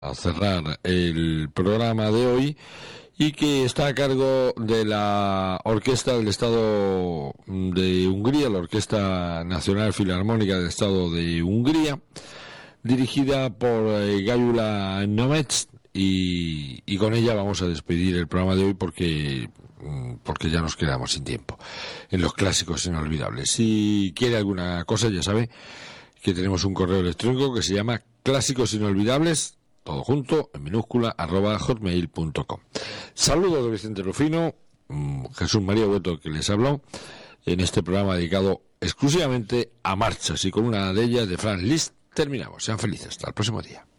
A cerrar el programa de hoy y que está a cargo de la Orquesta del Estado de Hungría, la Orquesta Nacional Filarmónica del Estado de Hungría, dirigida por Gyula Nomets, y con ella vamos a despedir el programa de hoy porque ya nos quedamos sin tiempo en los clásicos inolvidables. Si quiere alguna cosa, ya sabe que tenemos un correo electrónico que se llama clásicosinolvidables, todo junto, en minúscula, @hotmail.com. Saludos de Vicente Rufino, Jesús María Hueto que les habló, en este programa dedicado exclusivamente a marchas, y con una de ellas de Franz Liszt terminamos. Sean felices, hasta el próximo día.